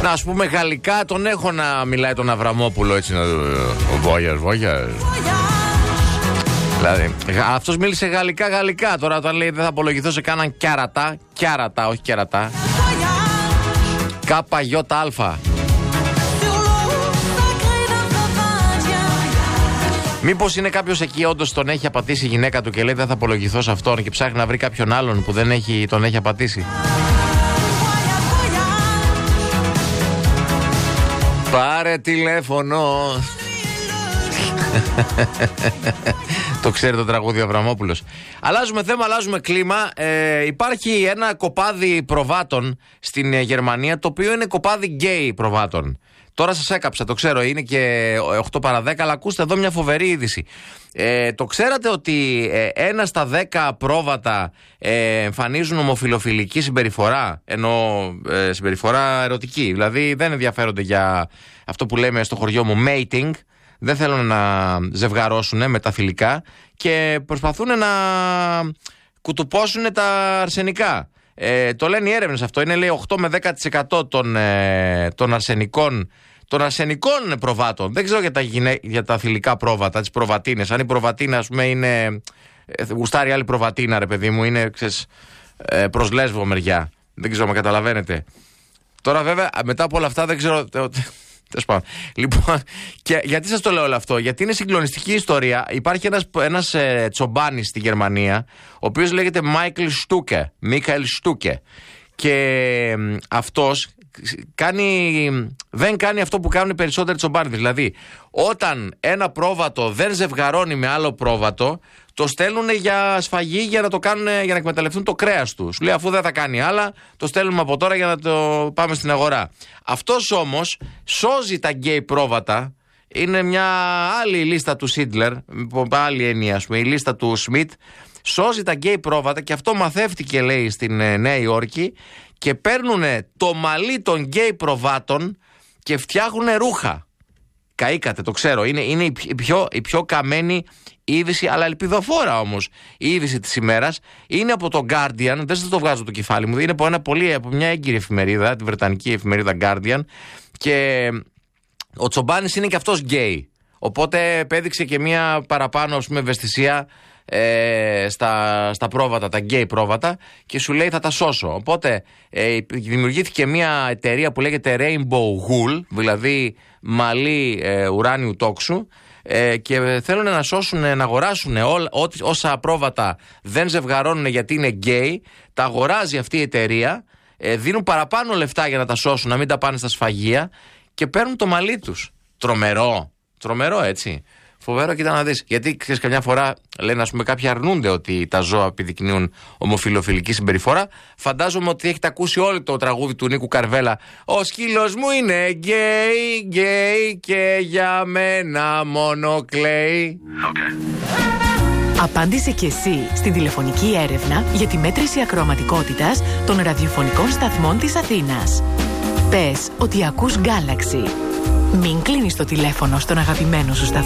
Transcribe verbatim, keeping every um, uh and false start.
Να ας πούμε γαλλικά τον έχω να μιλάει τον Αβραμόπουλο έτσι. Ο Βόγιας, Βόγιας. Δηλαδή, αυτός μίλησε γαλλικά, γαλλικά. Τώρα όταν λέει δεν θα απολογηθώ σε κάναν κιάρατα. Κιάρατα, όχι κιαρατά. Κάπα γιώτα αλφα. Μήπως είναι κάποιος εκεί όντως τον έχει απατήσει η γυναίκα του και λέει δεν θα απολογηθώ σε αυτόν και ψάχνει να βρει κάποιον άλλον που δεν έχει, τον έχει απατήσει. Πάρε τηλέφωνο. Το ξέρει το τραγούδι ο Αβραμόπουλος. Αλλάζουμε θέμα, αλλάζουμε κλίμα. ε, Υπάρχει ένα κοπάδι προβάτων στην Γερμανία, το οποίο είναι κοπάδι γκέι προβάτων. Τώρα σας έκαψα, το ξέρω, είναι και οκτώ παρά δέκα, αλλά ακούστε εδώ μια φοβερή είδηση. Ε, το ξέρατε ότι ε, ένα στα δέκα πρόβατα ε, εμφανίζουν ομοφιλοφιλική συμπεριφορά, ενώ ε, συμπεριφορά ερωτική. Δηλαδή δεν ενδιαφέρονται για αυτό που λέμε στο χωριό μου mating, δεν θέλουν να ζευγαρώσουν με τα θηλυκά και προσπαθούν να κουτουπώσουν τα αρσενικά. Ε, το λένε οι έρευνες αυτό, είναι λέει οκτώ με δέκα τοις εκατό των, ε, των αρσενικών των αρσενικών προβάτων. Δεν ξέρω για τα, γυναί... για τα θηλυκά πρόβατα, τις προβατίνες. Αν η προβατίνα, ας πούμε, είναι. Ε, γουστάρει άλλη προβατίνα, ρε παιδί μου, είναι ξέρεις, ε, προς λέσβο μεριά. Δεν ξέρω, με καταλαβαίνετε. Τώρα, βέβαια, μετά από όλα αυτά, δεν ξέρω. Τέλος πάντων. Λοιπόν, και γιατί σας το λέω όλο αυτό? Γιατί είναι συγκλονιστική ιστορία. Υπάρχει ένας, ένας ε, τσομπάνης στη Γερμανία, ο οποίος λέγεται Μάικλ Στούκε. Μίκαελ Στούκε. Και ε, αυτός κάνει, δεν κάνει αυτό που κάνουν οι περισσότεροι τσομπάνοι. Δηλαδή, όταν ένα πρόβατο δεν ζευγαρώνει με άλλο πρόβατο, το στέλνουν για σφαγή για να το κάνουν, για να εκμεταλλευτούν το κρέας του. Σου λέει, αφού δεν θα κάνει άλλα, το στέλνουμε από τώρα για να το πάμε στην αγορά. Αυτός όμως σώζει τα γκέι πρόβατα. Είναι μια άλλη λίστα του Σίντλερ, άλλη έννοια, ας πούμε, η λίστα του Σμιτ. Σώζει τα γκέι πρόβατα και αυτό μαθεύτηκε, λέει, στην Νέα Υόρκη, και παίρνουν το μαλλί των γκέι προβάτων και φτιάχνουν ρούχα. Καήκατε, το ξέρω. Είναι, είναι η, πιο, η πιο καμένη είδηση, αλλά ελπιδοφόρα όμως η είδηση της ημέρας. Είναι από το Guardian, δεν σας το βγάζω το κεφάλι μου, είναι από, ένα πολύ, από μια έγκυρη εφημερίδα, τη βρετανική εφημερίδα Guardian, και ο τσομπάνης είναι και αυτός γκέι. Οπότε επέδειξε και μια παραπάνω, ας πούμε, ευαισθησία ε, στα, στα πρόβατα, τα γκέι πρόβατα, και σου λέει θα τα σώσω. Οπότε ε, δημιουργήθηκε μια εταιρεία που λέγεται Rainbow Wool, δηλαδή μαλλί ε, ουράνιου τόξου, ε, και θέλουν να σώσουν, να αγοράσουν ό, ό, όσα πρόβατα δεν ζευγαρώνουν γιατί είναι γκέι. Τα αγοράζει αυτή η εταιρεία, ε, δίνουν παραπάνω λεφτά για να τα σώσουν, να μην τα πάνε στα σφαγεία, και παίρνουν το μαλλί τους. Τρομερό, τρομερό, έτσι. Φοβερό, κοίτα να δεις. Γιατί ξέρεις, καμιά φορά λένε, ας πούμε, κάποιοι αρνούνται ότι τα ζώα επιδεικνύουν ομοφιλοφιλική συμπεριφορά. Φαντάζομαι ότι έχετε ακούσει όλο το τραγούδι του Νίκου Καρβέλα. Ο σκύλος μου είναι γκέι, γκέι και για μένα μόνο κλαίει. Okay. Απάντησε και εσύ στην τηλεφωνική έρευνα για τη μέτρηση ακροαματικότητας των ραδιοφωνικών σταθμών της Αθήνας. Πες ότι ακούς Galaxy. Μην κλείνεις το τηλέφωνο στον αγαπημένο σου σταθμό.